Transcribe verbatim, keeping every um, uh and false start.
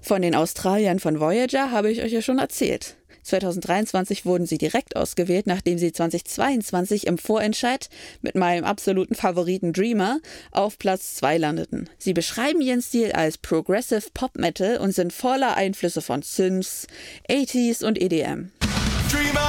Von den Australiern von Voyager habe ich euch ja schon erzählt. zwanzig dreiundzwanzig wurden sie direkt ausgewählt, nachdem sie zwanzig zweiundzwanzig im Vorentscheid mit meinem absoluten Favoriten Dreamer auf Platz zwei landeten. Sie beschreiben ihren Stil als Progressive Pop Metal und sind voller Einflüsse von Synths, achtziger und E D M. Dreamer!